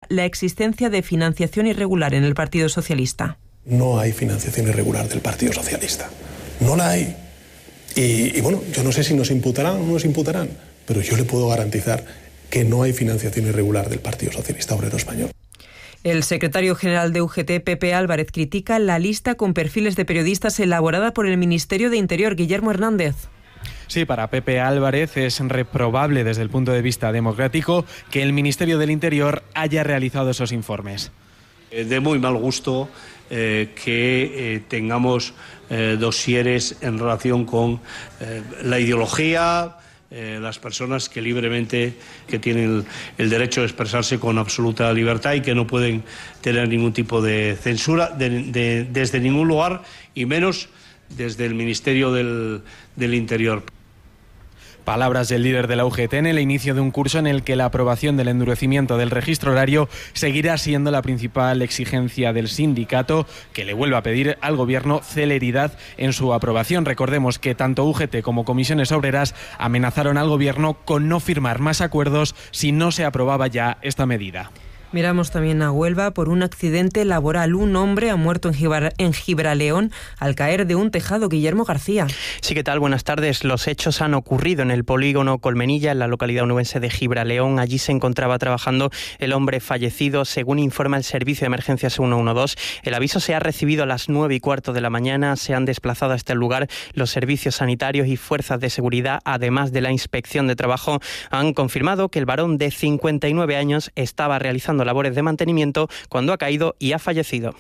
la existencia de financiación irregular en el Partido Socialista. No hay financiación irregular del Partido Socialista. No la hay. Y bueno, yo no sé si nos imputarán o no nos imputarán, pero yo le puedo garantizar que no hay financiación irregular del Partido Socialista Obrero Español. El secretario general de UGT, Pepe Álvarez, critica la lista con perfiles de periodistas elaborada por el Ministerio de Interior. Guillermo Hernández. Sí, para Pepe Álvarez es reprobable desde el punto de vista democrático que el Ministerio del Interior haya realizado esos informes. De muy mal gusto que tengamos dosieres en relación con la ideología, las personas que libremente que tienen el derecho de expresarse con absoluta libertad y que no pueden tener ningún tipo de censura desde ningún lugar y menos desde el Ministerio del Interior. Palabras del líder de la UGT en el inicio de un curso en el que la aprobación del endurecimiento del registro horario seguirá siendo la principal exigencia del sindicato, que le vuelve a pedir al Gobierno celeridad en su aprobación. Recordemos que tanto UGT como comisiones obreras amenazaron al Gobierno con no firmar más acuerdos si no se aprobaba ya esta medida. Miramos también a Huelva. Por un accidente laboral, un hombre ha muerto en Gibraleón al caer de un tejado. Guillermo García. Sí, ¿qué tal? Buenas tardes. Los hechos han ocurrido en el polígono Colmenilla, en la localidad onubense de Gibraleón. Allí se encontraba trabajando el hombre fallecido, según informa el Servicio de Emergencias 112. El aviso se ha recibido a las 9:15 de la mañana. Se han desplazado a este lugar los servicios sanitarios y fuerzas de seguridad, además de la inspección de trabajo. Han confirmado que el varón de 59 años estaba realizando labores de mantenimiento cuando ha caído y ha fallecido.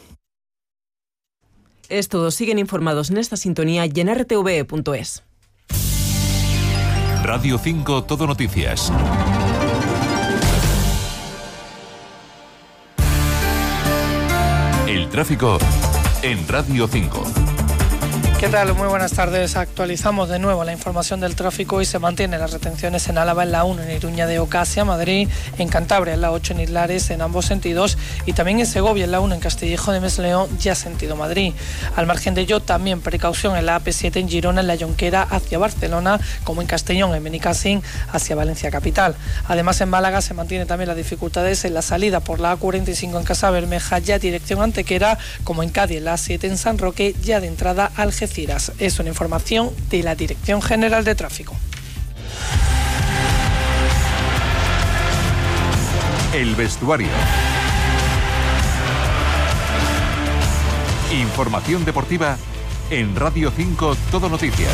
Es todo. Siguen informados en esta sintonía y en rtv.es. Radio 5 Todo Noticias. El tráfico en Radio 5. ¿Qué tal? Muy buenas tardes. Actualizamos de nuevo la información del tráfico y se mantienen las retenciones en Álava en la 1 en Iruña de Ocasia, Madrid, en Cantabria en la 8 en Islares en ambos sentidos y también en Segovia en la 1 en Castillejo de Mesleón ya sentido Madrid. Al margen de ello también precaución en la AP7 en Girona en la Jonquera hacia Barcelona, como en Castellón en Benicàssim hacia Valencia capital. Además en Málaga se mantienen también las dificultades en la salida por la A45 en Casabermeja ya dirección Antequera, como en Cádiz en la A7 en San Roque ya de entrada a Algeciras. Es una información de la Dirección General de Tráfico. El vestuario. Información deportiva en Radio 5 Todo Noticias.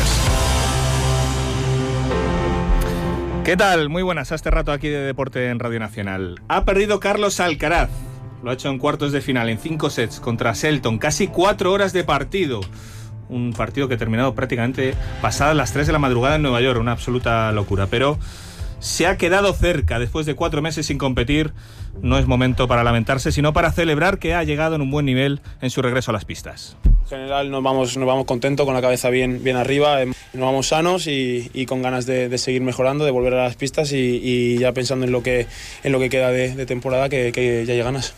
¿Qué tal? Muy buenas a este rato aquí de Deporte en Radio Nacional. Ha perdido Carlos Alcaraz. Lo ha hecho en cuartos de final en 5 sets contra Shelton. Casi 4 horas de partido. Un partido que ha terminado prácticamente pasadas las 3 de la madrugada en Nueva York, una absoluta locura, pero se ha quedado cerca después de 4 meses sin competir. No es momento para lamentarse, sino para celebrar que ha llegado en un buen nivel en su regreso a las pistas. En general nos vamos contentos, con la cabeza bien arriba, nos vamos sanos y con ganas de seguir mejorando, de volver a las pistas y ya pensando en lo que queda de temporada, que ya hay ganas.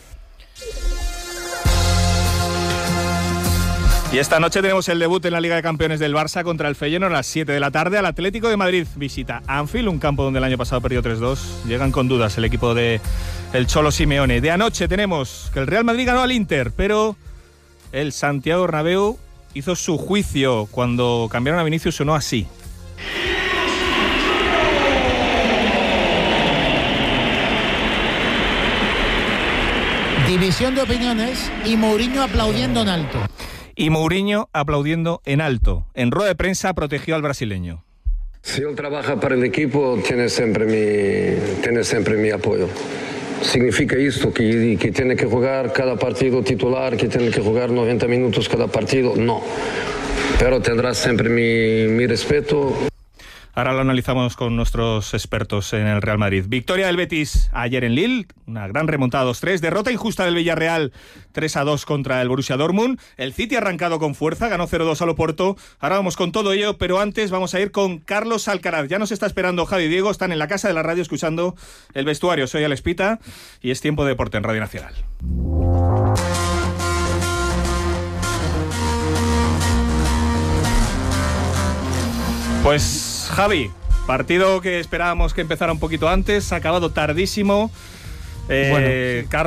Y esta noche tenemos el debut en la Liga de Campeones del Barça contra el Feyenoord a las 7 de la tarde. Al Atlético de Madrid visita Anfield, un campo donde el año pasado perdió 3-2. Llegan con dudas el equipo de el Cholo Simeone. De anoche tenemos que el Real Madrid ganó al Inter, pero el Santiago Bernabéu hizo su juicio cuando cambiaron a Vinicius, sonó así. División de opiniones y Mourinho aplaudiendo en alto. Y Mourinho aplaudiendo en alto. En rueda de prensa protegió al brasileño. Si él trabaja para el equipo, tiene siempre mi apoyo. Significa esto, que tiene que jugar cada partido titular, que tiene que jugar 90 minutos cada partido, no. Pero tendrá siempre mi respeto. Ahora lo analizamos con nuestros expertos en el Real Madrid. Victoria del Betis ayer en Lille, una gran remontada 2-3. Derrota injusta del Villarreal 3-2 contra el Borussia Dortmund. El City ha arrancado con fuerza, ganó 0-2 al Oporto. Ahora vamos con todo ello, pero antes vamos a ir con Carlos Alcaraz. Ya nos está esperando Javi y Diego, están en la casa de la radio escuchando el vestuario. Soy Alex Pita y es tiempo de deporte en Radio Nacional. Pues Javi, partido que esperábamos que empezara un poquito antes, ha acabado tardísimo. Carlos